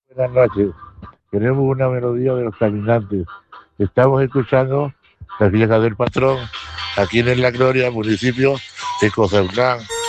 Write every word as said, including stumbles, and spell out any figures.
Buenas noches. Queremos una melodía de los caminantes. Estamos escuchando La Vieja del Patrón, aquí en La Gloria, municipio de Cozatlán.